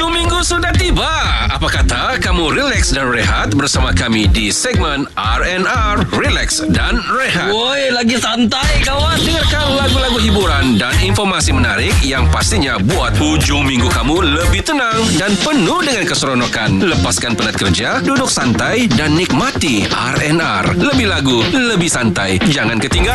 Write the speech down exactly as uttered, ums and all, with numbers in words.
Hujung minggu sudah tiba. Apa kata kamu relax dan rehat bersama kami di segmen R and R, Relax dan Rehat. Woi, lagi santai kawan. Dengarkan lagu-lagu hiburan dan informasi menarik yang pastinya buat hujung minggu kamu lebih tenang dan penuh dengan keseronokan. Lepaskan penat kerja, duduk santai dan nikmati R and R. Lebih lagu, lebih santai. Jangan ketinggalan.